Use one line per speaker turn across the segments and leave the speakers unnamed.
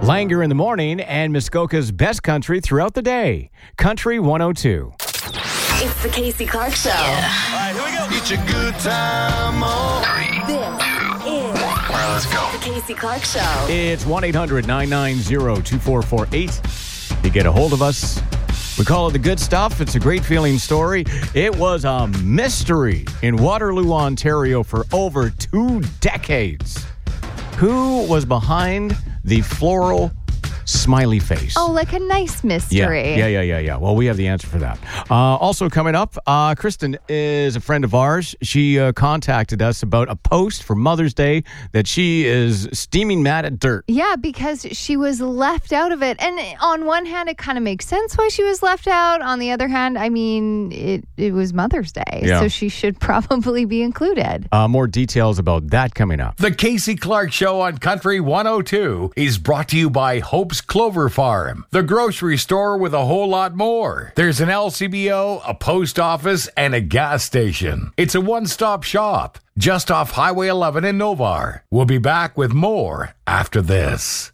Langer in the morning and Muskoka's best country throughout the day. Country 102.
It's the Casey Clark Show.
Yeah. All right, here we go.
It's a good time.
This is
Let's go.
the Casey Clark Show.
It's 1-800-990-2448. You get a hold of us. We call it the good stuff. It's a great feeling story. It was a mystery in Waterloo, Ontario for over 2 decades. Who was behind the floral smiley face?
Oh, like a nice mystery.
Yeah. Well, we have the answer for that. Also coming up, Kristen is a friend of ours. She contacted us about a post for Mother's Day that she is steaming mad at dirt.
Yeah, because she was left out of it. And on one hand, it kind of makes sense why she was left out. On the other hand, I mean, it was Mother's Day, so she should probably be included.
More details about that coming up.
The Casey Clark Show on Country 102 is brought to you by Hope's Clover Farm, the grocery store with a whole lot more. There's an LCBO, a post office, and a gas station. It's a one-stop shop just off Highway 11 in Novar. We'll be back with more after this.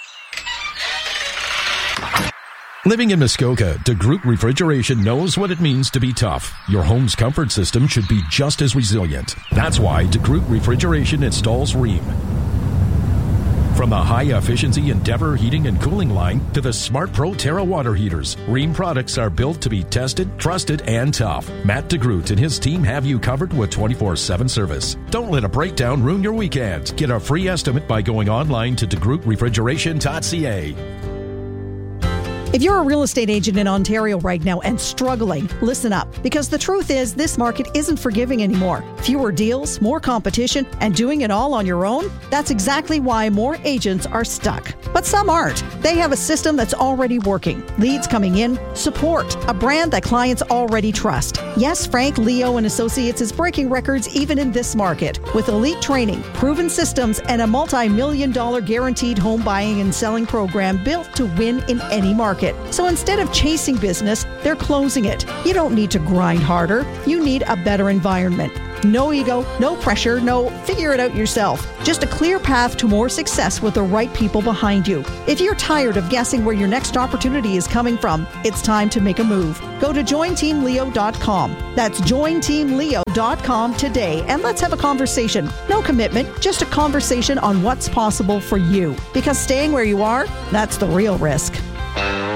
Living in Muskoka, DeGroot Refrigeration knows what it means to be tough. Your home's comfort system should be just as resilient. That's why DeGroot Refrigeration installs Rheem. From the high-efficiency Endeavor heating and cooling line to the Smart Pro Terra water heaters, Rheem products are built to be tested, trusted, and tough. Matt DeGroot and his team have you covered with 24/7 service. Don't let a breakdown ruin your weekend. Get a free estimate by going online to degrootrefrigeration.ca.
If you're a real estate agent in Ontario right now and struggling, listen up. Because the truth is, this market isn't forgiving anymore. Fewer deals, more competition, and doing it all on your own? That's exactly why more agents are stuck. But some aren't. They have a system that's already working. Leads coming in, support, a brand that clients already trust. Yes, Frank, Leo, and Associates is breaking records even in this market. With elite training, proven systems, and a multi-million-dollar guaranteed home buying and selling program built to win in any market. So instead of chasing business, they're closing it. You don't need to grind harder. You need a better environment. No ego, no pressure, no figure it out yourself. Just a clear path to more success with the right people behind you. If you're tired of guessing where your next opportunity is coming from, it's time to make a move. Go to jointeamleo.com. That's jointeamleo.com today, and let's have a conversation. No commitment, just a conversation on what's possible for you. Because staying where you are, that's the real risk.